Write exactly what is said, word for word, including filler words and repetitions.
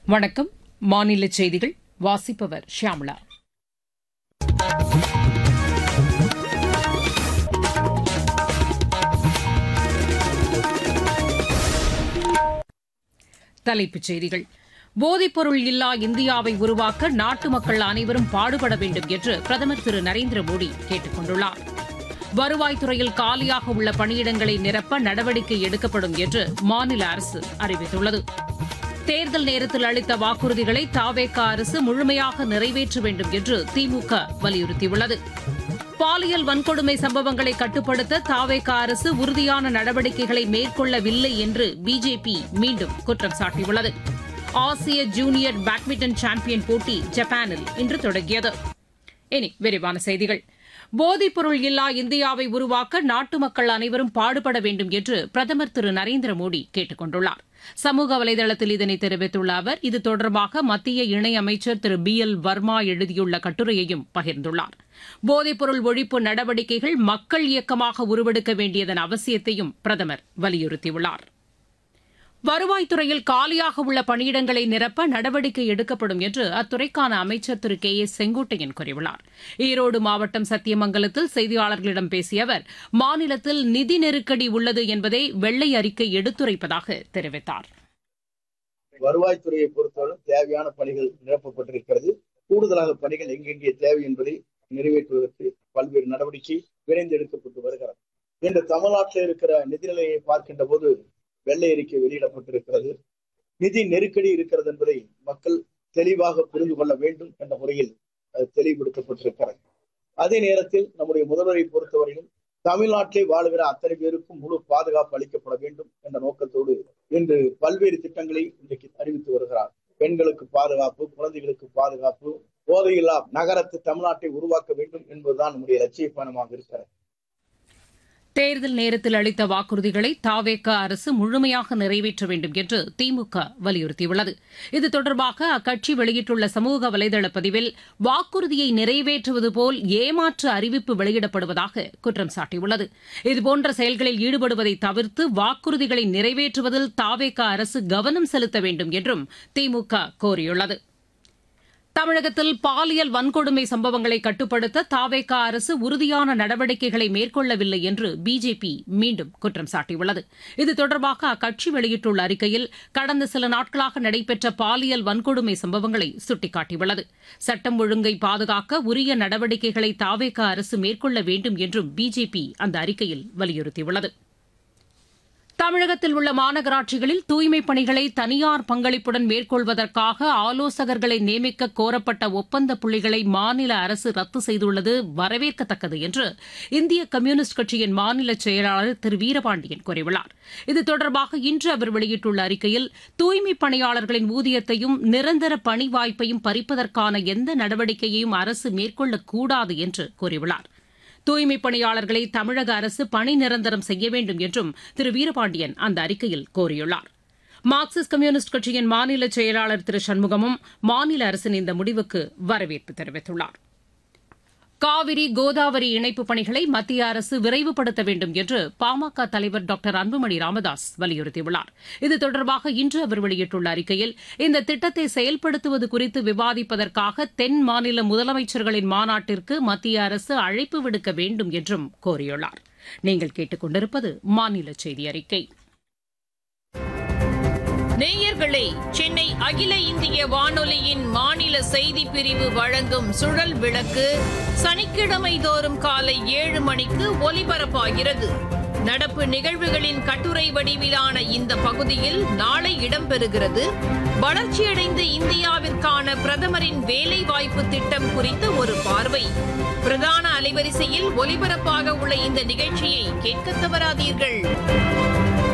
வணக்கம். மாநில செய்திகள் வாசிப்பவர் ஷியாமளா. தலைப்புச் செய்திகள். போதைப்பொருள் இல்லா இந்தியாவை உருவாக்க நாட்டு மக்கள் அனைவரும் பாடுபட வேண்டும் என்று பிரதமர் திரு நரேந்திர மோடி கேட்டுக் கொண்டுள்ளார். வருவாய்த்துறையில் காலியாக உள்ள பணியிடங்களை நிரப்ப நடவடிக்கை எடுக்கப்படும் என்று மாநில அரசு அறிவித்துள்ளது. தேர்தல் நேரத்தில் அளித்த வாக்குறுதிகளை தவேக அரசு முழுமையாக நிறைவேற்ற வேண்டும் என்று திமுக வலியுறுத்தியுள்ளது. பாலியல் வன்கொடுமை சம்பவங்களை கட்டுப்படுத்த தவேக அரசு உறுதியான நடவடிக்கைகளை மேற்கொள்ளவில்லை என்று பிஜேபி மீண்டும் குற்றம் சாட்டியுள்ளது. ஆசிய ஜூனியர் பேட்மிண்டன் சாம்பியன் போட்டி ஜப்பானில் இன்று தொடங்கியது. இனி விரிவான செய்திகள். போதைப்பொருள் இல்லா இந்தியாவை உருவாக்க நாட்டு மக்கள் அனைவரும் பாடுபட வேண்டும் என்று பிரதமர் திரு நரேந்திர மோடி கேட்டுக் கொண்டுள்ளார். சமூக வலைதளத்தில் இதனை தெரிவித்துள்ள அவர், இது தொடர்பாக மத்திய இணையமைச்சர் திரு பி எல் வர்மா எழுதியுள்ள கட்டுரையையும் பகிர்ந்துள்ளார். போதைப்பொருள் ஒழிப்பு நடவடிக்கைகள் மக்கள் இயக்கமாக உருவெடுக்க வேண்டியதன் அவசியத்தையும் பிரதமர் வலியுறுத்தியுள்ளார். வருவாய்த்துறையில் காலியாக உள்ள பணியிடங்களை நிரப்ப நடவடிக்கை எடுக்கப்படும் என்று அத்துறைக்கான அமைச்சர் திரு கே ஏ செங்கோட்டையன் கூறியுள்ளார். ஈரோடு மாவட்டம் சத்தியமங்கலத்தில் செய்தியாளர்களிடம் பேசிய அவர், மாநிலத்தில் நிதி நெருக்கடி உள்ளது என்பதை வெள்ளை அறிக்கை எடுத்துரைப்பதாக தெரிவித்தார். வருவாய்த்துறையை பொறுத்தவரை தேவையான பணிகள் நிரப்பப்பட்டிருக்கிறது. கூடுதலாக பணிகள் எங்கெங்கே தேவை என்பதை நிறைவேற்றுவதற்கு பல்வேறு நடவடிக்கை விரைந்து எடுக்கப்பட்டு வருகிறது. இன்று தமிழ்நாட்டில் இருக்கிற நிதிநிலையை பார்க்கின்ற போது வெள்ளை அறிக்கை வெளியிடப்பட்டிருக்கிறது. நிதி நெருக்கடி இருக்கிறது என்பதை மக்கள் தெளிவாக புரிந்து கொள்ள வேண்டும் என்ற முறையில் அது தெளிவுபடுத்தப்பட்டிருக்கிறது. அதே நேரத்தில் நம்முடைய முதல்வரை பொறுத்தவரையிலும் தமிழ்நாட்டிலே வாழுகிற அத்தனை பேருக்கும் முழு பாதுகாப்பு அளிக்கப்பட வேண்டும் என்ற நோக்கத்தோடு இன்று பல்வேறு திட்டங்களை இன்றைக்கு அறிவித்து வருகிறார். பெண்களுக்கு பாதுகாப்பு, குழந்தைகளுக்கு பாதுகாப்பு, போதையில்லா நகரத்து தமிழ்நாட்டை உருவாக்க வேண்டும் என்பதுதான் நம்முடைய லட்சிய பயணமாக இருக்கிறது. தேர்தல் நேரத்தில் அளித்த வாக்குறுதிகளை தவேக அரசு முழுமையாக நிறைவேற்ற வேண்டும் என்று திமுக வலியுறுத்தியுள்ளது. இது தொடர்பாக அக்கட்சி வெளியிட்டுள்ள சமூக வலைதள பதிவில், வாக்குறுதியை நிறைவேற்றுவது போல் ஏமாற்று அறிவிப்பு வெளியிடப்படுவதாக குற்றம் சாட்டியுள்ளது. இதுபோன்ற செயல்களில் ஈடுபடுவதை தவிர்த்து வாக்குறுதிகளை நிறைவேற்றுவதில் தவேக அரசு கவனம் செலுத்த வேண்டும் என்றும் திமுக கோரியுள்ளது. தமிழகத்தில் பாலியல் வன்கொடுமை சம்பவங்களை கட்டுப்படுத்த தவேக அரசு உறுதியான நடவடிக்கைகளை மேற்கொள்ளவில்லை என்று பிஜேபி மீண்டும் குற்றம் சாட்டியுள்ளது. இது தொடர்பாக அக்கட்சி வெளியிட்டுள்ள அறிக்கையில், கடந்த சில நாட்களாக நடைபெற்ற பாலியல் வன்கொடுமை சம்பவங்களை சுட்டிக்காட்டியுள்ளது. சட்டம் ஒழுங்கை பாதுகாக்க உரிய நடவடிக்கைகளை தவேக அரசு மேற்கொள்ள வேண்டும் என்றும் பிஜேபி அந்த அறிக்கையில் வலியுறுத்தியுள்ளது. தமிழகத்தில் உள்ள மாநகராட்சிகளில் தூய்மைப் பணிகளை தனியார் பங்களிப்புடன் மேற்கொள்வதற்காக ஆலோசகர்களை நியமிக்க கோரப்பட்ட ஒப்பந்த புள்ளிகளை மாநில அரசு ரத்து செய்துள்ளது வரவேற்கத்தக்கது என்று இந்திய கம்யூனிஸ்ட் கட்சியின் மாநில செயலாளர் திரு வீரபாண்டியன் கூறியுள்ளார். இது தொடர்பாக இன்று அவர் வெளியிட்டுள்ள அறிக்கையில், தூய்மைப் பணியாளர்களின் ஊதியத்தையும் நிரந்தர பணி வாய்ப்பையும் பறிப்பதற்கான எந்த நடவடிக்கையையும் அரசு மேற்கொள்ளக்கூடாது என்று கூறியுள்ளார். தூய்மைப் பணியாளர்களை தமிழக அரசு பணி நிரந்தரம் செய்ய வேண்டும் என்றும் திரு வீரபாண்டியன் அந்த அறிக்கையில் கோரியுள்ளார். மார்க்சிஸ்ட் கம்யூனிஸ்ட் கட்சியின் மாநில செயலாளர் திரு சண்முகமும் மாநில அரசின் இந்த முடிவுக்கு வரவேற்பு தெரிவித்துள்ளார். காவிரி கோதாவரி இணைப்புப் பணிகளை மத்திய அரசு விரைவுபடுத்த வேண்டும் என்று பாமக தலைவர் டாக்டர் அன்புமணி ராமதாஸ் வலியுறுத்தியுள்ளார். இது தொடர்பாக இன்று அவர் வெளியிட்டுள்ள அறிக்கையில், இந்த திட்டத்தை செயல்படுத்துவது குறித்து விவாதிப்பதற்காக தென் மாநில முதலமைச்சர்களின் மாநாட்டிற்கு மத்திய அரசு அழைப்பு விடுக்க வேண்டும் என்றும் கோரியுள்ளார். நீங்கள் கேட்டுக் கொண்டிருப்பது மாநில செய்தி அறிக்கை. நேயர்களே, சென்னை அகில இந்திய வானொலியின் மாநில செய்திப் பிரிவு வழங்கும் சுழல் விளக்கு சனிக்கிழமை தோறும் காலை ஏழு மணிக்கு ஒலிபரப்பாகிறது. நடப்பு நிகழ்வுகளின் கட்டுரை வடிவிலான இந்த பகுதியில் நாளை இடம்பெறுகிறது. வளர்ச்சியடைந்த இந்தியாவிற்கான பிரதமரின் வேலைவாய்ப்பு திட்டம் குறித்த ஒரு பார்வை. பிரதான அலைவரிசையில் ஒலிபரப்பாக உள்ள இந்த நிகழ்ச்சியை கேட்க தவறாதீர்கள்.